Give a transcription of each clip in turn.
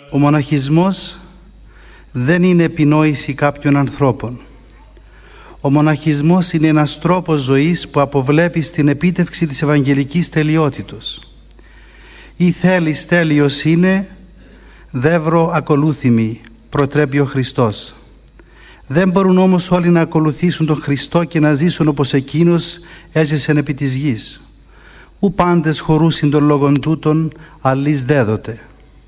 Ο μοναχισμός δεν είναι επινόηση κάποιων ανθρώπων. Ο μοναχισμός είναι ένας τρόπος ζωής που αποβλέπει στην επίτευξη της ευαγγελικής τελειότητος. Ή θέλεις τέλειος είναι, δεύρο ακολούθημη, προτρέπει ο Χριστός. Δεν μπορούν όμως όλοι να ακολουθήσουν τον Χριστό και να ζήσουν όπως Εκείνος έζησεν επί της γης. Ου πάντες χωρούσιν των λόγων τούτων, αλλής δέδοτε.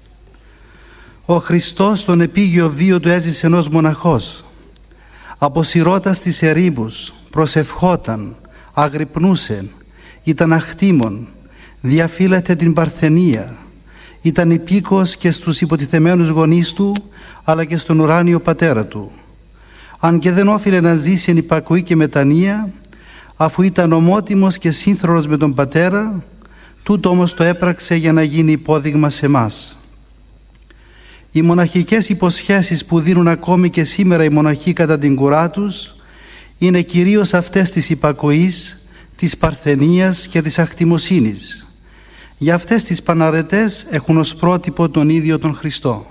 Ο Χριστός τον επίγειο βίο του έζησε ως μοναχός. Αποσυρώντας τις ερήμους, προσευχόταν, αγρυπνούσε, ήταν αχτήμων, διαφύλατε την παρθενία, ήταν υπήκος και στους υποτιθεμένους γονείς του, αλλά και στον ουράνιο πατέρα του. Αν και δεν όφιλε να ζήσει εν υπακοή και μετανία, αφού ήταν ομότιμος και σύνθρονος με τον πατέρα, τούτο όμως το έπραξε για να γίνει υπόδειγμα σε μας. Οι μοναχικές υποσχέσεις που δίνουν ακόμη και σήμερα οι μοναχοί κατά την κουρά τους είναι κυρίως αυτές της υπακοής, της παρθενίας και της αχτιμοσύνης. Για αυτές τις παναρετές έχουν ως πρότυπο τον ίδιο τον Χριστό.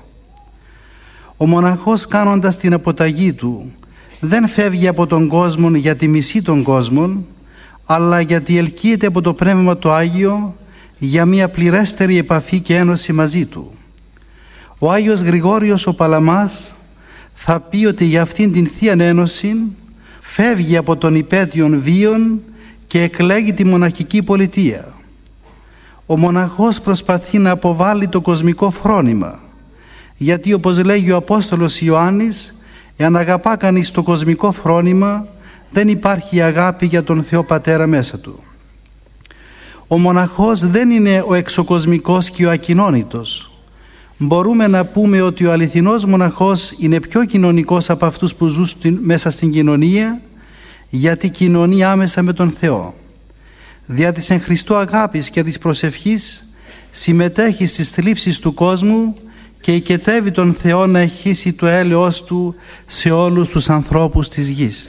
Ο μοναχός, κάνοντας την αποταγή του, δεν φεύγει από τον κόσμο για τη μισή των κόσμων, αλλά γιατί ελκύεται από το Πνεύμα το Άγιο για μια πληρέστερη επαφή και ένωση μαζί του. Ο Άγιος Γρηγόριος ο Παλαμάς θα πει ότι για αυτήν την Θείαν Ένωση φεύγει από τον υπέτειον βίον και εκλέγει τη μοναχική πολιτεία. Ο μοναχός προσπαθεί να αποβάλει το κοσμικό φρόνημα, γιατί όπως λέγει ο Απόστολος Ιωάννης, εάν αγαπά κανείς το κοσμικό φρόνημα, δεν υπάρχει αγάπη για τον Θεό Πατέρα μέσα του. Ο μοναχός δεν είναι ο εξωκοσμικός και ο ακοινώνητος. Μπορούμε να πούμε ότι ο αληθινός μοναχός είναι πιο κοινωνικός από αυτούς που ζουν μέσα στην κοινωνία, γιατί κοινωνεί άμεσα με τον Θεό. Δια της εν Χριστώ αγάπης και της προσευχής συμμετέχει στις θλίψεις του κόσμου και οικετεύει τον Θεό να εχίσει το έλεος Του σε όλους τους ανθρώπους της γης.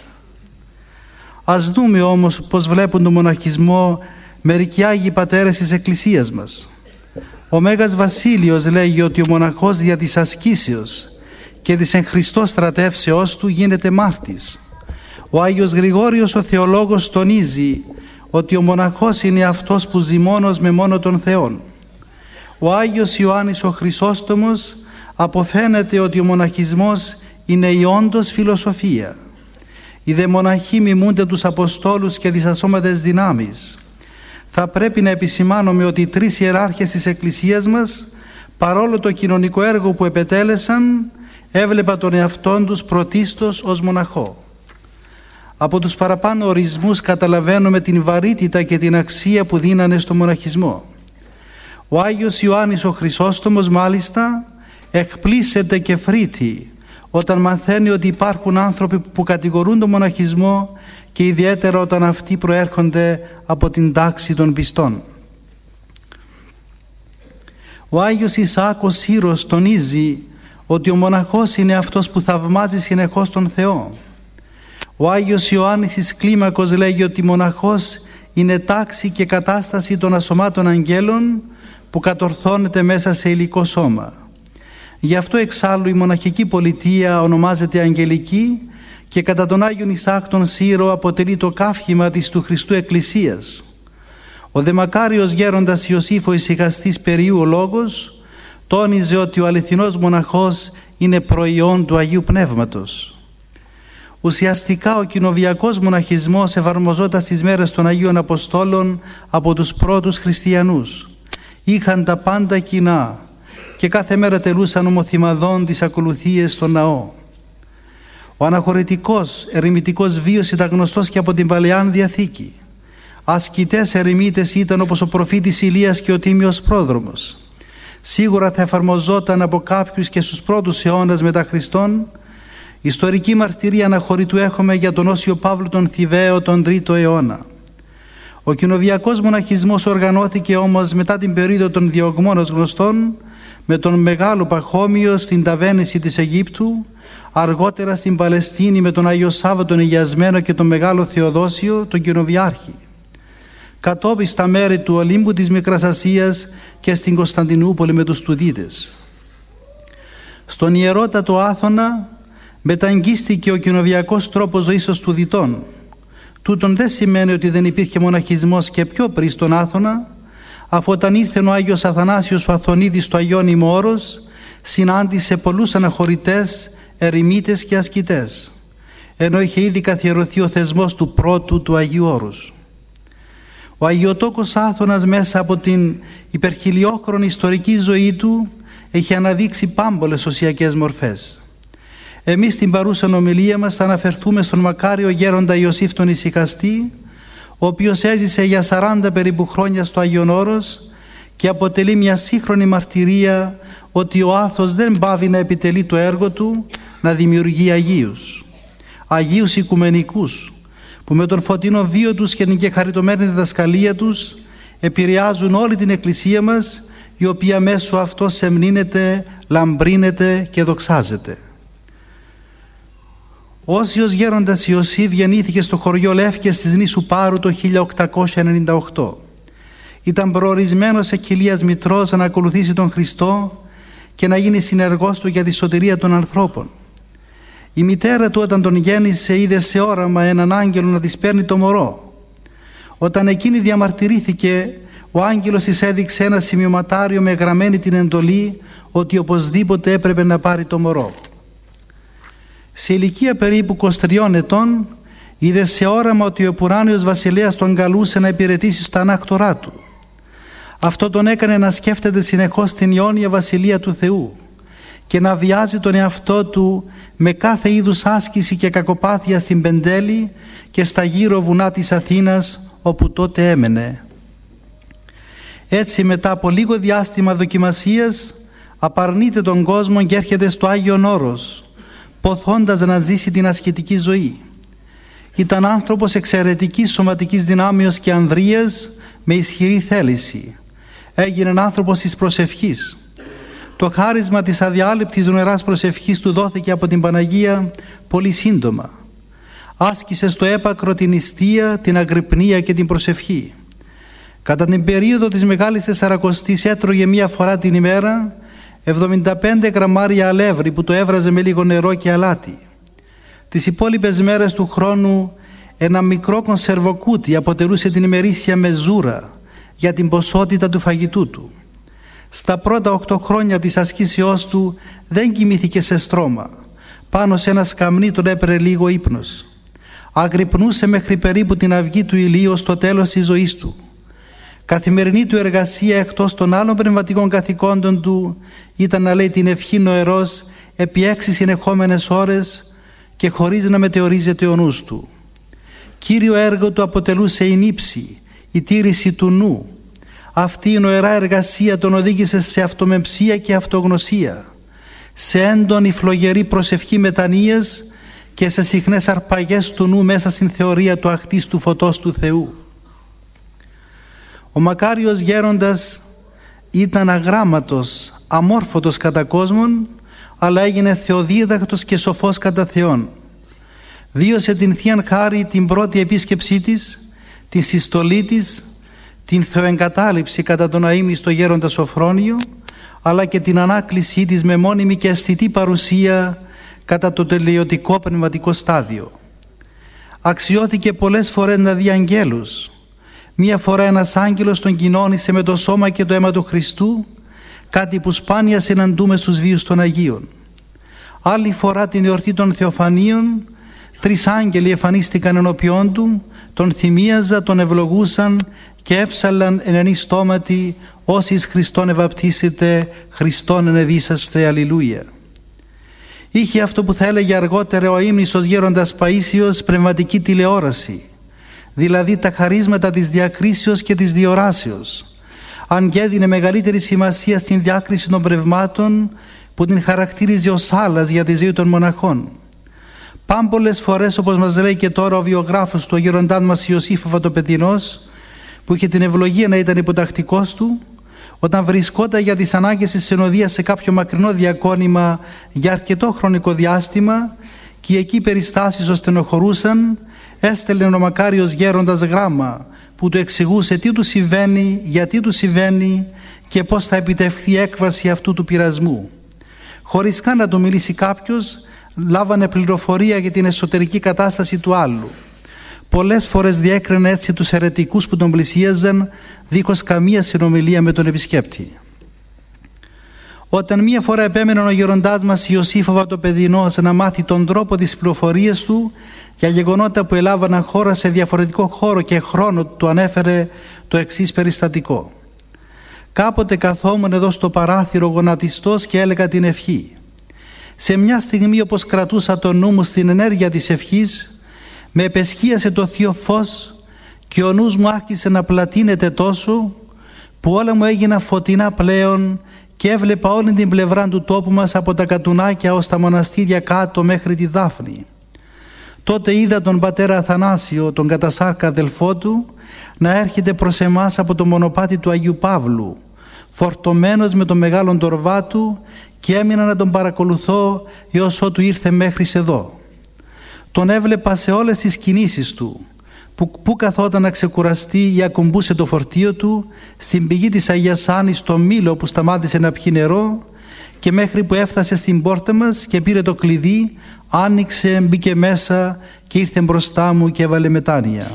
Ας δούμε όμως πώς βλέπουν τον μοναχισμό μερικοί Άγιοι Πατέρες της Εκκλησίας μας. Ο Μέγας Βασίλειος λέγει ότι ο μοναχός δια της ασκήσεως και της εν Χριστώ στρατεύσεώς του γίνεται μάρτης. Ο Άγιος Γρηγόριος ο Θεολόγος τονίζει ότι ο μοναχός είναι αυτός που ζει μόνος με μόνο τον Θεόν. Ο Άγιος Ιωάννης ο Χρυσόστομος αποφαίνεται ότι ο μοναχισμός είναι η όντως φιλοσοφία. Οι δε μοναχοί μιμούνται τους Αποστόλους και τις ασώματες δυνάμεις. Θα πρέπει να επισημάνουμε ότι οι τρεις ιεράρχες της Εκκλησίας μας, παρόλο το κοινωνικό έργο που επετέλεσαν, έβλεπαν τον εαυτόν τους πρωτίστως ως μοναχό. Από τους παραπάνω ορισμούς καταλαβαίνουμε την βαρύτητα και την αξία που δίνανε στο μοναχισμό. Ο Άγιος Ιωάννης ο Χρυσόστομος μάλιστα εκπλήσεται και φρύτει όταν μαθαίνει ότι υπάρχουν άνθρωποι που κατηγορούν τον μοναχισμό και ιδιαίτερα όταν αυτοί προέρχονται από την τάξη των πιστών. Ο Άγιος Ισαάκος Σύρος τονίζει ότι ο μοναχός είναι αυτός που θαυμάζει συνεχώς τον Θεό. Ο Άγιος Ιωάννης εις Κλίμακος λέγει ότι μοναχός είναι τάξη και κατάσταση των ασωμάτων αγγέλων που κατορθώνεται μέσα σε υλικό σώμα. Γι' αυτό εξάλλου η μοναχική πολιτεία ονομάζεται αγγελική και κατά τον Άγιον Ισαάκ τον Σύρο αποτελεί το καύχημα της του Χριστού Εκκλησίας. Ο δε μακάριος γέροντας Ιωσήφ ο ησυχαστής Περιού ο Λόγος τόνιζε ότι ο αληθινός μοναχός είναι προϊόν του Αγίου Πνεύματος. Ουσιαστικά ο κοινοβιακός μοναχισμός εφαρμοζόταν στις μέρες των Αγίων Αποστόλων από τους πρώτους χριστιανούς. Είχαν τα πάντα κοινά και κάθε μέρα τελούσαν ομοθυμαδών τις ακολουθίες στον ναό. Ο αναχωρητικός ερημητικός βίος ήταν γνωστός και από την Παλαιάν Διαθήκη. Ασκητές ερημίτες ήταν όπως ο προφήτης Ηλίας και ο Τίμιος Πρόδρομος. Σίγουρα θα εφαρμοζόταν από κάποιους και στους πρώτους αιώνας μετά Χριστόν. Ιστορική μαρτυρία αναχωρητού έχουμε για τον Όσιο Παύλο τον Θηβαίο τον 3ο αιώνα. Ο κοινοβιακός μοναχισμός οργανώθηκε όμως μετά την περίοδο των διωγμών ως γνωστόν, με τον Μεγάλο Παχώμιο στην ταβέννηση της Αιγύπτου, αργότερα στην Παλαιστίνη με τον Άγιο Σάββα τον Αγιασμένο και τον Μεγάλο Θεοδόσιο τον κοινοβιάρχη. Κατόπιν στα μέρη του Ολύμπου της Μικράς Ασίας και στην Κωνσταντινούπολη με τους Τουδίτες. Στον ιερότατο Άθωνα μεταγγίστηκε ο κοινοβιακός τρόπος ζωής των Στουδιτών. Τούτον δεν σημαίνει ότι δεν υπήρχε μοναχισμός και πιο πριν στον Άθωνα, αφού όταν ήρθε ο Άγιος Αθανάσιος ο Αθωνίδης στο Αγιώνυμο Όρος, συνάντησε πολλούς αναχωρητές, ερημίτες και ασκητές, ενώ είχε ήδη καθιερωθεί ο θεσμός του πρώτου του Αγίου Όρους. Ο Αγιοτόκος Άθωνας μέσα από την υπερχιλιόχρονη ιστορική ζωή του έχει αναδείξει πάμπολες οσιακές μορφές. Εμείς στην παρούσα ομιλία μας θα αναφερθούμε στον μακάριο γέροντα Ιωσήφ τον Ησυχαστή, ο οποίος έζησε για 40 περίπου χρόνια στο Άγιον Όρος και αποτελεί μια σύγχρονη μαρτυρία ότι ο Άθος δεν πάβει να επιτελεί το έργο του, να δημιουργεί Αγίους. Αγίους οικουμενικούς, που με τον φωτεινό βίο τους και την κεχαριτωμένη διδασκαλία τους επηρεάζουν όλη την Εκκλησία μας, η οποία μέσω αυτός σεμνύνεται, λαμπρύνεται και δοξάζεται. Ο Όσιος γέροντας Ιωσήφ γεννήθηκε στο χωριό Λεύκες της νήσου Πάρου το 1898. Ήταν προορισμένος εκκυλίας μητρός να ακολουθήσει τον Χριστό και να γίνει συνεργός του για τη σωτηρία των ανθρώπων. Η μητέρα του όταν τον γέννησε είδε σε όραμα έναν άγγελο να της παίρνει το μωρό. Όταν εκείνη διαμαρτυρήθηκε, ο άγγελος της έδειξε ένα σημειωματάριο με γραμμένη την εντολή ότι οπωσδήποτε έπρεπε να πάρει το μωρό. Σε ηλικία περίπου 23 ετών είδε σε όραμα ότι ο επουράνιος βασιλέας τον καλούσε να υπηρετήσει στα ανάκτορά του. Αυτό τον έκανε να σκέφτεται συνεχώς την αιώνια βασιλεία του Θεού και να βιάζει τον εαυτό του με κάθε είδους άσκηση και κακοπάθεια στην Πεντέλη και στα γύρω βουνά της Αθήνας όπου τότε έμενε. Έτσι μετά από λίγο διάστημα δοκιμασίας απαρνείται τον κόσμο και έρχεται στο Άγιον Όρος, ποθώντας να ζήσει την ασκητική ζωή. Ήταν άνθρωπος εξαιρετικής σωματικής δυνάμεως και ανδρείας με ισχυρή θέληση. Έγινε άνθρωπος της προσευχής. Το χάρισμα της αδιάλειπτης νοεράς προσευχής του δόθηκε από την Παναγία πολύ σύντομα. Άσκησε στο έπακρο την νηστεία, την αγρυπνία και την προσευχή. Κατά την περίοδο της Μεγάλης Τεσσαρακοστής έτρωγε μία φορά την ημέρα 75 γραμμάρια αλεύρι που το έβραζε με λίγο νερό και αλάτι. Τις υπόλοιπες μέρες του χρόνου ένα μικρό κονσερβοκούτι αποτελούσε την ημερήσια μεζούρα για την ποσότητα του φαγητού του. Στα πρώτα 8 χρόνια της ασκήσεώς του δεν κοιμήθηκε σε στρώμα. Πάνω σε ένα σκαμνί τον έπαιρνε λίγο ύπνος. Αγρυπνούσε μέχρι περίπου την αυγή του ηλίου στο τέλος της ζωής του. Καθημερινή του εργασία εκτός των άλλων πνευματικών καθηκόντων του ήταν να λέει την ευχή νοερός επί 6 συνεχόμενες ώρες και χωρίς να μετεωρίζεται ο νους του. Κύριο έργο του αποτελούσε η νύψη, η τήρηση του νου. Αυτή η νοερά εργασία τον οδήγησε σε αυτομεμψία και αυτογνωσία, σε έντονη φλογερή προσευχή μετανοίας και σε συχνές αρπαγές του νου μέσα στην θεωρία του αχτίστου φωτός του Θεού. Ο μακάριος γέροντας ήταν αγράμματος, αμόρφωτος κατά κόσμον, αλλά έγινε θεοδίδακτος και σοφός κατά Θεόν. Βίωσε την Θείαν Χάρη την πρώτη επίσκεψή της, την συστολή της, την θεοεγκατάλειψη κατά τον αείμνηστο γέροντα Σοφρόνιο, αλλά και την ανάκλησή της με μόνιμη και αισθητή παρουσία κατά το τελειωτικό πνευματικό στάδιο. Αξιώθηκε πολλές φορές να δει αγγέλους. Μία φορά ένας άγγελος τον κοινώνησε με το σώμα και το αίμα του Χριστού, κάτι που σπάνια συναντούμε στους βίους των Αγίων. Άλλη φορά την εορτή των Θεοφανίων, 3 άγγελοι εμφανίστηκαν ενώπιόν του, τον θυμίαζα, τον ευλογούσαν και έψαλαν εν ενή στόματι όσοι εις Χριστόν ευαπτίσετε, Χριστόν ενεδίσαστε, αλληλούια. Είχε αυτό που θα έλεγε αργότερα ο αείμνηστος γέροντας Παΐσιος πνευματική τηλεόραση, δηλαδή τα χαρίσματα της διακρίσεως και της διοράσεως, αν και έδινε μεγαλύτερη σημασία στην διάκριση των πνευμάτων που την χαρακτήριζε ως άλας για τη ζωή των μοναχών. Πάμπολες φορές, όπως μας λέει και τώρα ο βιογράφος του, ο γέροντάς μας Ιωσήφ ο Φατοπετεινός, που είχε την ευλογία να ήταν υποτακτικός του, όταν βρισκόταν για τις ανάγκες της συνοδείας σε κάποιο μακρινό διακόνημα για αρκετό χρονικό διάστημα και εκεί οι περιστάσεις ο στενοχωρούσαν, έστελνε ο μακάριος γέροντας γράμμα που του εξηγούσε τι του συμβαίνει, γιατί του συμβαίνει και πώς θα επιτευχθεί η έκβαση αυτού του πειρασμού. Χωρίς καν να του μιλήσει κάποιος, λάβανε πληροφορία για την εσωτερική κατάσταση του άλλου. Πολλές φορές διέκρινε έτσι τους αιρετικούς που τον πλησίαζαν, δίχως καμία συνομιλία με τον επισκέπτη. Όταν μία φορά επέμενε ο γεροντάς μας Ιωσήφ ο Βατοπεδινός να μάθει τον τρόπο της πληροφορίας του για γεγονότα που ελάβαναν χώρα σε διαφορετικό χώρο και χρόνο, του ανέφερε το εξής περιστατικό. Κάποτε καθόμουν εδώ στο παράθυρο γονατιστός και έλεγα την ευχή. Σε μια στιγμή, όπως κρατούσα το νου μου στην ενέργεια της ευχής, με επεσχίασε το θείο φως και ο νους μου άρχισε να πλατείνεται τόσο που όλα μου έγιναν φωτεινά πλέον και έβλεπα όλη την πλευρά του τόπου μας από τα Κατουνάκια ως τα μοναστήρια κάτω μέχρι τη Δάφνη. Τότε είδα τον πατέρα Αθανάσιο, τον κατασάρκα αδελφό του, να έρχεται προς εμάς από το μονοπάτι του Αγίου Παύλου, φορτωμένος με τον μεγάλον τορβά του, και έμεινα να τον παρακολουθώ έως ότου ήρθε μέχρι εδώ. Τον έβλεπα σε όλες τις κινήσεις του, που καθόταν να ξεκουραστεί ή ακουμπούσε το φορτίο του, στην πηγή της Αγίας Άννης στο Μήλο που σταμάτησε να πιει νερό, και μέχρι που έφτασε στην πόρτα μας και πήρε το κλειδί, άνοιξε, μπήκε μέσα και ήρθε μπροστά μου και έβαλε μετάνοια.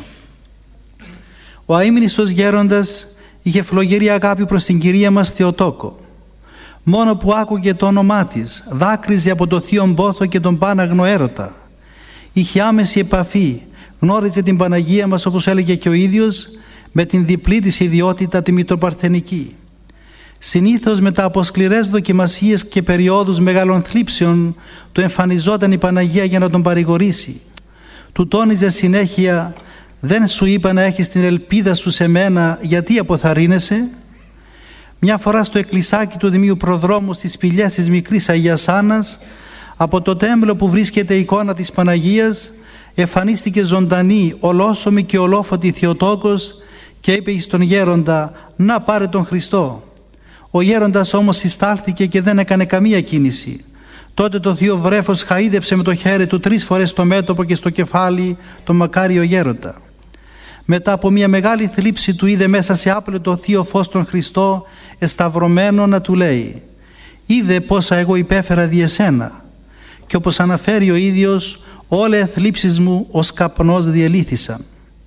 Ο αείμνηστος γέροντας είχε φλογερή αγάπη προς την Κυρία μας Θεοτόκο. Μόνο που άκουγε το όνομά της, δάκρυζε από το θείο πόθο και τον πάναγνο έρωτα. Είχε άμεση επαφή, γνώριζε την Παναγία μας, όπως έλεγε και ο ίδιος, με την διπλή της ιδιότητα, τη μητροπαρθενική. Συνήθως μετά από σκληρές δοκιμασίες και περιόδους μεγάλων θλίψεων του εμφανιζόταν η Παναγία για να τον παρηγορήσει. Του τόνιζε συνέχεια «Δεν σου είπα να έχεις την ελπίδα σου σε μένα, γιατί αποθαρρύνεσαι?» Μια φορά στο εκκλησάκι του Δημίου Προδρόμου στις σπηλιές της μικρής Αγίας Άννας, από το τέμπλο που βρίσκεται η εικόνα της Παναγίας, εμφανίστηκε ζωντανή, ολόσωμη και ολόφωτη Θεοτόκος και είπε εις τον γέροντα «Να πάρε τον Χριστό». Ο γέροντας όμως συστάλθηκε και δεν έκανε καμία κίνηση. Τότε το θείο βρέφος χαΐδεψε με το χέρι του 3 φορές στο μέτωπο και στο κεφάλι τον μακάριο γέροντα. Μετά από μια μεγάλη θλίψη του είδε μέσα σε άπλετο θείο φως τον Χριστό εσταυρωμένο να του λέει «Είδε πόσα εγώ υπέφερα δι' εσένα». Και όπως αναφέρει ο ίδιος, όλα οι θλίψεις μου ως καπνός διελύθησαν.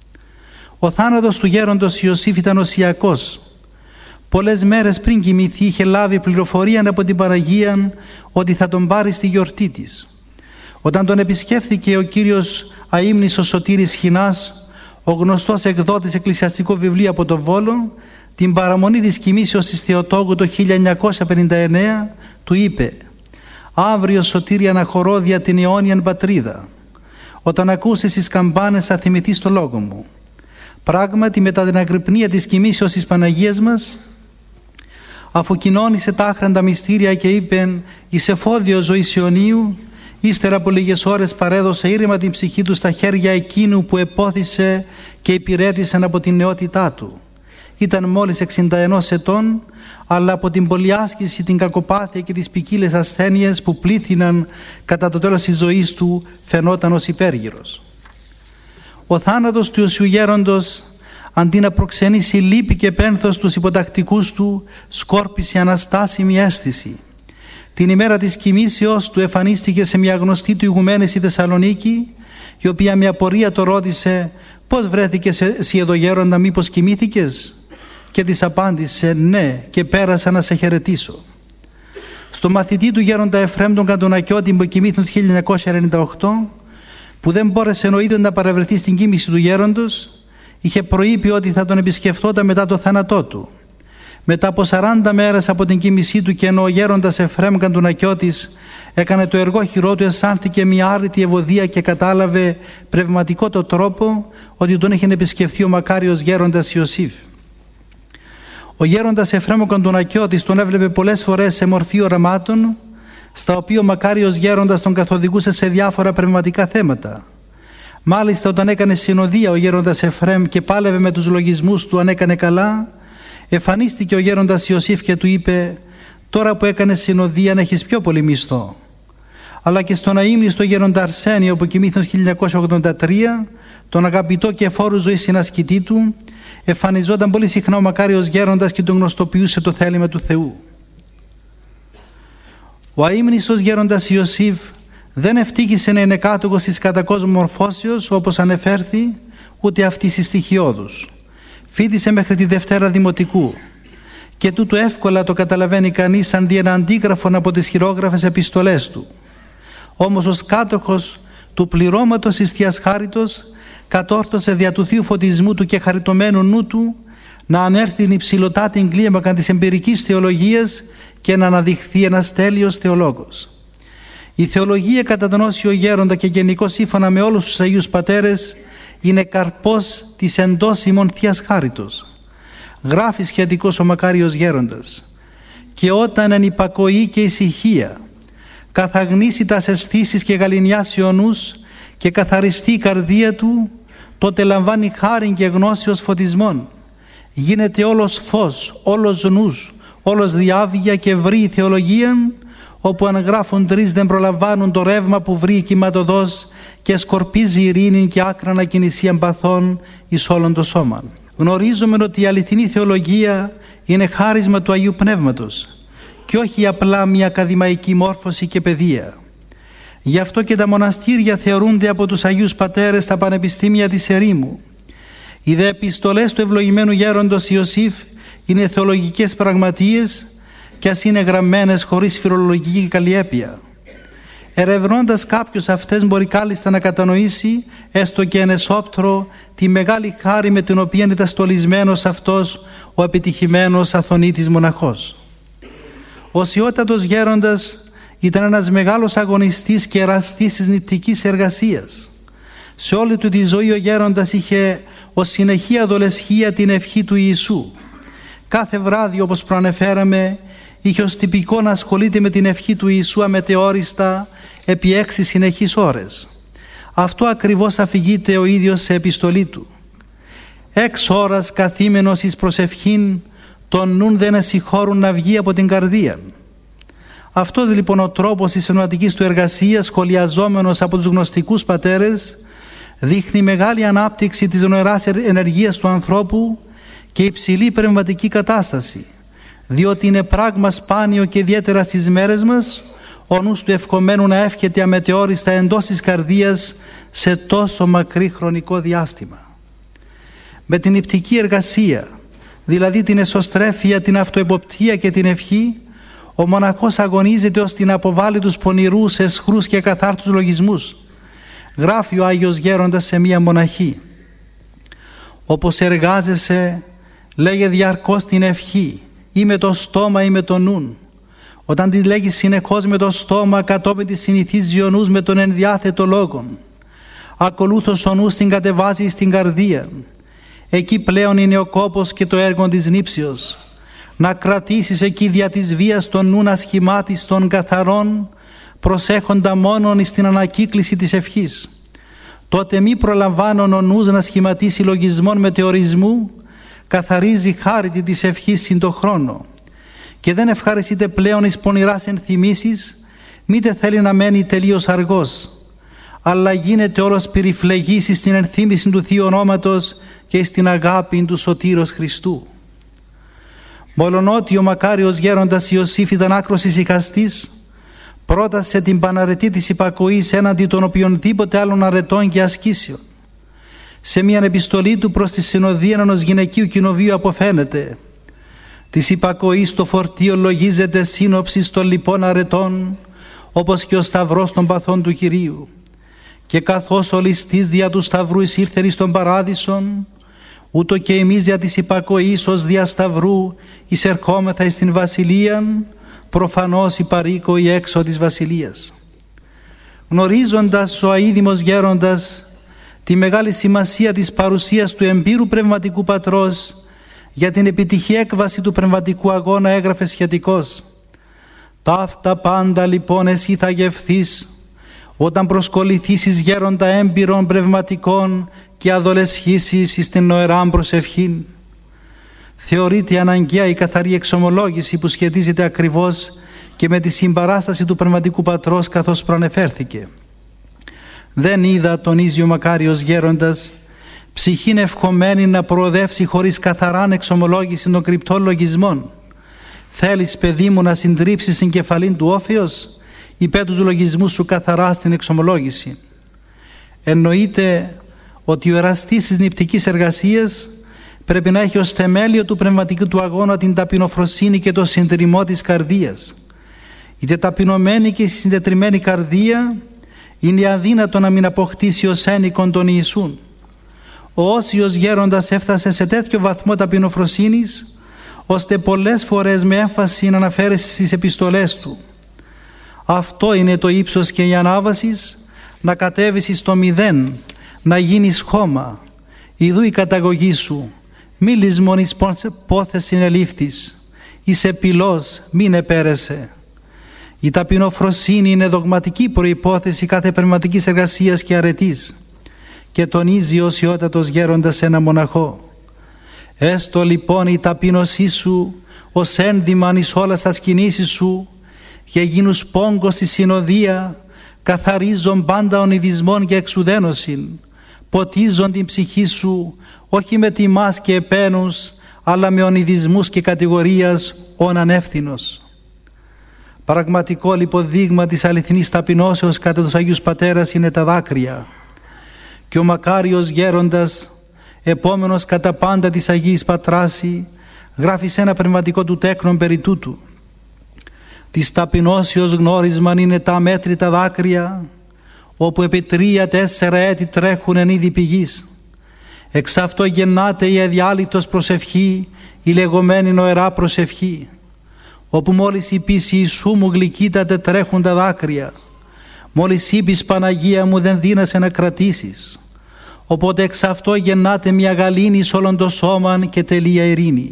Ο θάνατος του γέροντος Ιωσήφ ήταν οσιακός. Πολλές μέρες πριν κοιμηθεί είχε λάβει πληροφορία από την Παναγία ότι θα τον πάρει στη γιορτή της. Όταν τον επισκέφθηκε ο κύριος αείμνηστος Σωτήρης Χινάς, ο γνωστός εκδότης εκκλησιαστικού βιβλίου από το Βόλο, την παραμονή της κοιμήσεως της Θεοτόκου το 1959, του είπε «Αύριο, Σωτήρη, αναχωρώ δια την αιώνιαν πατρίδα. Όταν ακούσεις τις καμπάνες θα θυμηθείς το λόγο μου». Πράγματι, μετά την αγρυπνία της κοιμήσεως της Παναγίας μας, αφού κοινώνησε τα άχραντα μυστήρια και είπεν «Εις εφόδιο ζωής Ιωνίου», ύστερα από λίγες ώρες παρέδωσε ήρεμα την ψυχή του στα χέρια εκείνου που επόθησε και υπηρέτησαν από την νεότητά του. Ήταν μόλις 61 ετών, αλλά από την πολυάσκηση, την κακοπάθεια και τις ποικίλες ασθένειες που πλήθυναν κατά το τέλος της ζωής του φαινόταν ως υπέργυρος. Ο θάνατος του Ιωσιού γέροντος, αντί να προξενήσει λύπη και πένθος στους υποτακτικούς του, σκόρπισε αναστάσιμη αίσθηση. Την ημέρα της κοιμήσεως του εμφανίστηκε σε μια γνωστή του ηγουμένη στη Θεσσαλονίκη, η οποία με απορία το ρώτησε «Πώς βρέθηκες εσύ εδώ γέροντα, μήπως κοιμήθηκες?» Και της απάντησε «Ναι, και πέρασα να σε χαιρετήσω». Στο μαθητή του γέροντα Εφραίμ τον Κατουνακιώτη που κοιμήθηκε το 1998, που δεν μπόρεσε ο ίδιος να παρευρεθεί στην κοίμηση του γέροντος, είχε προείπει ότι θα τον επισκεφτόταν μετά το θάνατό του. Μετά από 40 μέρες από την κοίμησή του και ενώ ο γέροντας Εφραίμ Κατουνακιώτης έκανε το εργόχειρό του, αισθάνθηκε μια άρρητη ευωδία και κατάλαβε πνευματικό το τρόπο ότι τον είχε επισκεφθεί ο μακάριος γέροντας Ιωσήφ. Ο γέροντας Εφραίμ Κατουνακιώτης τον έβλεπε πολλές φορές σε μορφή οραμάτων, στα οποία ο μακάριος γέροντας τον καθοδηγούσε σε διάφορα πνευματικά θέματα. Μάλιστα, όταν έκανε συνοδεία ο γέροντας Εφραίμ και πάλευε με τους λογισμούς του αν έκανε καλά, εμφανίστηκε ο γέροντας Ιωσήφ και του είπε «Τώρα που έκανε συνοδεία να έχεις πιο πολύ μισθό». Αλλά και στον αείμνηστο γέροντα Αρσένιο που κοιμήθηκε το 1983, τον αγαπητό και φόρου ζωή συνασκητή του, εμφανιζόταν πολύ συχνά ο μακάριος γέροντας και τον γνωστοποιούσε το θέλημα του Θεού. Ο αείμνηστος γέροντας Ιωσήφ δεν ευτύχησε να είναι κάτοχος της κατακόσμου μορφώσεως όπως ανεφέρθη, ούτε αυτής της στοιχειώδους. Φοιτησε μέχρι τη Δευτέρα Δημοτικού και τούτο εύκολα το καταλαβαίνει κανείς σαν δι' ένα αντίγραφον από τις χειρόγραφες επιστολές του. Όμως ως κάτοχος του πληρώματος της Θείας Χάριτος κατόρθωσε δια του Θείου φωτισμού του και χαριτωμένου νου του να ανέρθει την υψηλωτάτη κλίμακα της εμπειρικής θεολογίας και να αναδειχθεί ένας τέλειος θεολόγος. Η θεολογία κατά τον Όσιο Γέροντα και γενικώς σύμφωνα με όλους τους Αγίους Πατέρες είναι καρπός της εντός ημών Θείας Χάριτος. Γράφει σχετικός ο μακάριος Γέροντας: «Και όταν εν υπακοή και ησυχία καθαγνήσει τας αισθήσεις και γαληνιάσει ο νους και καθαριστεί η καρδία του, τότε λαμβάνει χάριν και γνώση ως φωτισμόν. Γίνεται όλος φως, όλος νους, όλος διάβγεια και βρει η θεολογία, όπου αν γράφουν τρεις δεν προλαμβάνουν το ρεύμα που βρει κυματοδός και σκορπίζει ειρήνη και άκρανα κινησίαν παθών εις όλον το σώμα». Γνωρίζουμε ότι η αληθινή θεολογία είναι χάρισμα του Αγίου Πνεύματος και όχι απλά μια ακαδημαϊκή μόρφωση και παιδεία. Γι' αυτό και τα μοναστήρια θεωρούνται από τους Αγίους Πατέρες τα πανεπιστήμια της ερήμου. Οι δε επιστολές του ευλογημένου γέροντος Ιωσήφ είναι θεολογικές πραγματείες και ας είναι γραμμένες χωρίς φιλολογική καλλιέπεια. Ερευνώντας κάποιος αυτές μπορεί κάλλιστα να κατανοήσει, έστω και εν εσώπτρο, τη μεγάλη χάρη με την οποία ήταν στολισμένος αυτός ο επιτυχημένος αθωνίτης μοναχός. Ο Σιώτατος Γέροντας ήταν ένας μεγάλος αγωνιστής και εραστής της νηπτικής εργασίας. Σε όλη του τη ζωή ο Γέροντας είχε ως συνεχή αδολεσχία την ευχή του Ιησού. Κάθε βράδυ, όπως προανεφέραμε, είχε ως τυπικό να ασχολείται με την ευχή του Ιησού αμετεόριστα επί 6 συνεχείς ώρες. Αυτό ακριβώς αφηγείται ο ίδιος σε επιστολή του. 6 ώρας καθήμενος εις προσευχήν, τον νουν δεν εσυχώρουν να βγει από την καρδία. Αυτός λοιπόν ο τρόπος της πνευματικής του εργασίας, σχολιαζόμενος από τους γνωστικούς πατέρες, δείχνει μεγάλη ανάπτυξη της νοεράς ενεργείας του ανθρώπου και υψηλή πνευματική κατάσταση, διότι είναι πράγμα σπάνιο και ιδιαίτερα στις μέρες μας ο νους του ευχομένου να εύχεται αμετεόριστα εντός της καρδίας σε τόσο μακρύ χρονικό διάστημα. Με την νηπτική εργασία, δηλαδή την εσωστρέφεια, την αυτοεποπτεία και την ευχή, ο μοναχός αγωνίζεται ώστε να αποβάλει τους πονηρούς, αισχρούς και καθάρτους λογισμούς. Γράφει ο Άγιος Γέροντας σε μία μοναχή: «Όπως εργάζεσαι, λέγε διαρκώς την ευχή, ή με το στόμα ή με το νουν. Όταν τη λέγεις συνεχώς με το στόμα, κατόπιν τη συνηθίζει ο νους με τον ενδιάθετο λόγον. Ακολούθως ο νους την κατεβάζει στην καρδία. Εκεί πλέον είναι ο κόπος και το έργο της νήψεως. Να κρατήσεις εκεί δια της βίας τον νουν ασχημάτιστον καθαρών, προσέχοντα μόνον στην ανακύκληση της ευχής. Τότε μη προλαμβάνον ο νους να σχηματίσει λογισμών μετεωρισμού, καθαρίζει χάρητη της ευχής συν το χρόνο. Και δεν ευχαριστείται πλέον εις πονηράς ενθυμίσεις, μήτε θέλει να μένει τελείως αργός, αλλά γίνεται όλος περιφλεγής στην ενθύμηση του Θείου Ονόματος και στην αγάπη του Σωτήρος Χριστού. Μολονότι ο μακάριος Γέροντας Ιωσήφ ήταν άκρος ησυχαστής, πρότασε την παναρετή της υπακοής έναντι των οποιονδήποτε άλλων αρετών και ασκήσεων. Σε μια επιστολή του προς τη συνοδεία ενός γυναικείου κοινοβίου αποφαίνεται: «Της υπακοής το φορτίο λογίζεται σύνοψης των λοιπών αρετών, όπως και ο σταυρός των παθών του Κυρίου. Και καθώς ο ληστής δια του σταυρού εισήλθεν εις τον παράδεισον, ούτω και εμείς δια της υπακοής ως δια σταυρού εισερχόμεθα εις την βασιλείαν, προφανώς υπαροίκοοι έξω της βασιλείας». Γνωρίζοντας ο αείδημος Γέροντας τη μεγάλη σημασία της παρουσίας του εμπειρού πνευματικού πατρός για την επιτυχή έκβαση του πνευματικού αγώνα, έγραφε σχετικώς: «Ταύτα πάντα λοιπόν εσύ θα γευθείς όταν προσκοληθήσεις γέροντα έμπειρων πνευματικών και αδολεσχήσεις εις την νοεράν προσευχήν». Θεωρείται αναγκαία η καθαρή εξομολόγηση που σχετίζεται ακριβώς και με τη συμπαράσταση του πνευματικού πατρός, καθώς προανεφέρθηκε. «Δεν είδα», τονίζει ο μακάριος Γέροντας, «ψυχήν ευχομένη να προοδεύσει χωρίς καθαράν εξομολόγηση των κρυπτών λογισμών. Θέλεις, παιδί μου, να συντρίψεις την κεφαλήν του όφεως ή πέ τους λογισμούς σου καθαρά στην εξομολόγηση? Εννοείται ότι ο εραστής της νηπτικής εργασίας πρέπει να έχει ως θεμέλιο του πνευματικού του αγώνα την ταπεινοφροσύνη και το συντηρημό της καρδίας. Η ταπεινωμένη και συντετριμμένη καρδία είναι αδύνατο να μην αποκτήσει ως ένικον τον Ιησούν. Ο Όσιος γέροντας έφτασε σε τέτοιο βαθμό ταπεινοφροσύνης, ώστε πολλές φορές με έμφαση να αναφέρει στις επιστολές του. Αυτό είναι το ύψος και η ανάβαση, να κατέβεις στο μηδέν, να γίνεις χώμα. Ιδού η καταγωγή σου, μη λησμονείς πόθες συνελήφθης, είσαι πυλός, μην επέρεσε. Η ταπεινοφροσύνη είναι δογματική προϋπόθεση κάθε πνευματικής εργασίας και αρετής και τονίζει ο οσιότατος γέροντας ένα μοναχό. Έστω λοιπόν η ταπείνωσή σου ως ένδυμαν εις όλας τας κινήσεις σου και γίνους πόγκος στη συνοδεία, καθαρίζον πάντα ονειδισμών και εξουδένωσιν, ποτίζον την ψυχή σου όχι με τιμάς και επένους, αλλά με ονειδισμούς και κατηγορίας ον ανεύθυνος. Πραγματικό λοιπόν δείγμα της αληθινής ταπεινώσεως κατά τους Αγίους Πατέρας είναι τα δάκρυα. Και ο μακάριος γέροντας, επόμενος κατά πάντα της Αγίας Πατράση, γράφει σε ένα πνευματικό του τέκνον περί τούτου. Της ταπεινώσεως γνώρισμαν είναι τα αμέτρητα δάκρυα, όπου επί 3-4 έτη τρέχουν εν είδη πηγής. Εξ αυτό γεννάται η αδιάλειπτος προσευχή, η λεγόμενη νοερά προσευχή, όπου μόλις είπεις Ιησού μου γλυκύτατε τρέχουν τα δάκρυα, μόλις είπεις Παναγία μου δεν δύνασαι να κρατήσεις, οπότε εξ αυτό γεννάται μια γαλήνη σ' όλον το σώμα και τελεία ειρήνη.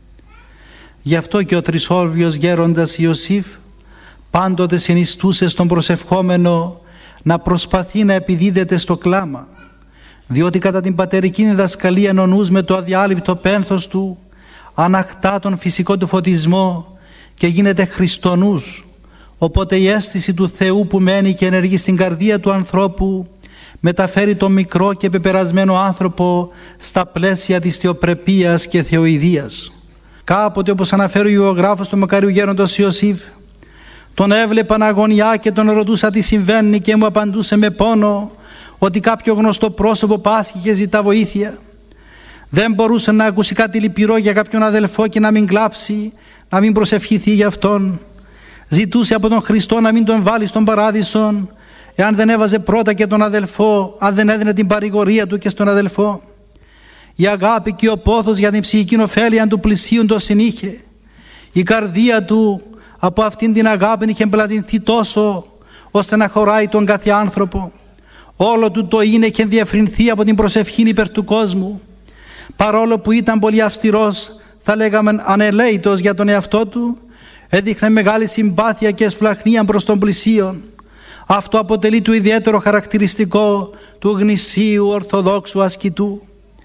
Γι' αυτό και ο τρισόρβιος γέροντας Ιωσήφ πάντοτε συνιστούσε στον προσευχόμενο να προσπαθεί να επιδίδεται στο κλάμα, διότι κατά την πατερική διδασκαλία ο νους με το αδιάλειπτο πένθος του ανακτά τον φυσικό του φωτισμό και γίνεται χριστονούς, οπότε η αίσθηση του Θεού που μένει και ενεργεί στην καρδία του ανθρώπου μεταφέρει τον μικρό και πεπερασμένο άνθρωπο στα πλαίσια της θεοπρεπίας και θεοειδίας. Κάποτε, όπως αναφέρει ο Ιωγράφος του μακαριού γέροντος Ιωσήφ, τον έβλεπα να αγωνιά και τον ρωτούσα τι συμβαίνει και μου απαντούσε με πόνο ότι κάποιο γνωστό πρόσωπο πάσχει και ζητά βοήθεια. Δεν μπορούσε να ακούσει κάτι λυπηρό για κάποιον αδελφό και να μην κλάψει, να μην προσευχηθεί για αυτόν. Ζητούσε από τον Χριστό να μην τον βάλει στον παράδεισο, εάν δεν έβαζε πρώτα και τον αδελφό, αν δεν έδινε την παρηγορία του και στον αδελφό. Η αγάπη και ο πόθος για την ψυχική ωφέλεια του πλησίον το συνήχε. Η καρδία του από αυτήν την αγάπη είχε εμπλατυνθεί τόσο, ώστε να χωράει τον κάθε άνθρωπο. Όλο του το είναι και διευρυνθεί από την προσευχή υπέρ του κόσμου. Παρόλο που ήταν πολύ αυστηρός, θα λέγαμε ανελαίητος για τον εαυτό του, έδειχνε μεγάλη συμπάθεια και εσφλαχνία προς τον πλησίον. Αυτό αποτελεί το ιδιαίτερο χαρακτηριστικό του γνησίου ορθοδόξου ασκητού.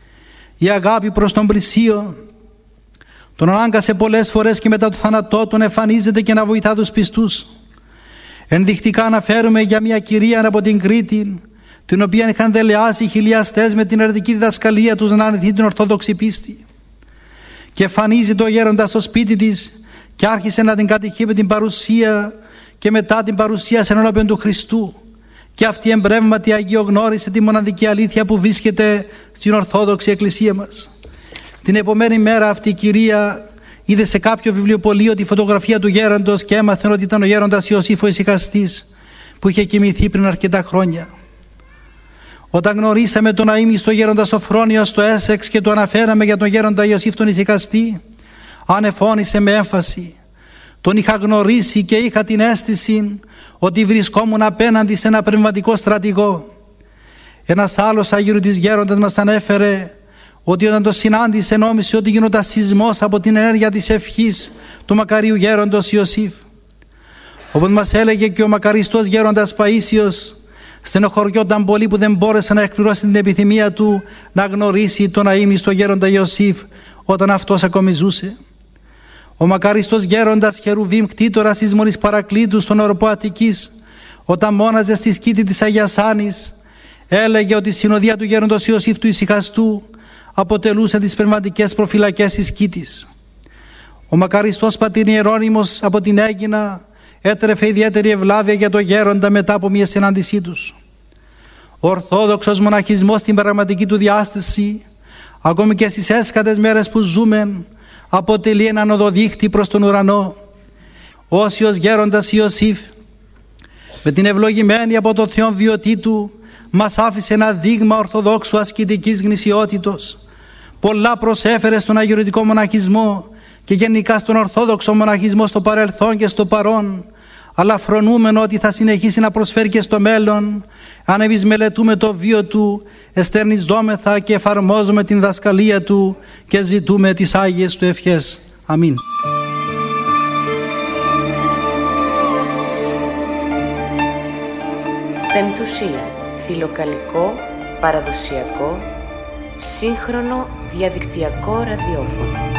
Η αγάπη προς τον πλησίον τον ανάγκασε πολλές φορές και μετά το θάνατό του εμφανίζεται και να βοηθά τους πιστούς. Ενδεικτικά αναφέρουμε για μια κυρία από την Κρήτη, την οποία είχαν δελεάσει οι χιλιαστές με την ερετική διδασκαλία τους να αρνηθεί την ορθόδοξη πίστη. Και εμφανίζει το γέροντα στο σπίτι της και άρχισε να την κατηχεί με την παρουσία και μετά την παρουσίασε ενώπιον του Χριστού. Και αυτή εμπρεύματι αγιογνώρισε τη μοναδική αλήθεια που βρίσκεται στην Ορθόδοξη Εκκλησία μας. Την επομένη μέρα αυτή η κυρία είδε σε κάποιο βιβλιοπωλείο τη φωτογραφία του γέροντος και έμαθε ότι ήταν ο γέροντας Ιωσήφ ο Ησυχαστής που είχε κοιμηθεί πριν αρκετά χρόνια. Όταν γνωρίσαμε τον αείμνηστο γέροντα Σοφρόνιο στο Έσεξ και του αναφέραμε για τον γέροντα Ιωσήφ τον Ησυχαστή, ανεφώνησε με έμφαση. Τον είχα γνωρίσει και είχα την αίσθηση ότι βρισκόμουν απέναντι σε ένα πνευματικό στρατηγό. Ένας άλλος αγιορτής γέροντας μας ανέφερε ότι όταν το συνάντησε νόμισε ότι γινόταν σεισμός από την ενέργεια της ευχής του μακαρίου γέροντος Ιωσήφ. Όπως μας έλεγε και ο μακαριστός γέροντας Παΐσιος, στενοχωριόταν πολύ που δεν μπόρεσε να εκπληρώσει την επιθυμία του να γνωρίσει τον αείμνηστο γέροντα Ιωσήφ όταν αυτός ακόμη ζούσε. Ο μακαριστός γέροντας Χερουβίμ κτήτορας της Μονής Παρακλήτου στον οροπό Αττικής, όταν μόναζε στη σκήτη της Αγίας Άνης, έλεγε ότι η συνοδεία του γέροντος Ιωσήφ του Ησυχαστού αποτελούσε τις πνευματικές προφυλακές της σκήτης. Ο μακαριστός πατήρ Ιερώνυμος από την Αίγινα έτρεφε ιδιαίτερη ευλάβεια για το γέροντα μετά από μια συνάντησή τους. Ο Ορθόδοξος μοναχισμός στην πραγματική του διάσταση, ακόμη και στις έσχατες μέρες που ζούμε, αποτελεί έναν οδοδείχτη προς τον ουρανό. Ο όσιος γέροντας Ιωσήφ, με την ευλογημένη από το Θεό βιωτή του, μας άφησε ένα δείγμα ορθοδόξου ασκητικής γνησιότητος. Πολλά προσέφερε στον αγιορητικό μοναχισμό και γενικά στον Ορθόδοξο μοναχισμό στο παρελθόν και στο παρόν, αλλά φρονούμενο ότι θα συνεχίσει να προσφέρει και στο μέλλον, αν εμείς μελετούμε το βίο του, εστερνιζόμεθα και εφαρμόζουμε την δασκαλία του και ζητούμε τις Άγιες του ευχές. Αμήν. Πεμπτουσία. Φιλοκαλικό, παραδοσιακό, σύγχρονο διαδικτυακό ραδιόφωνο.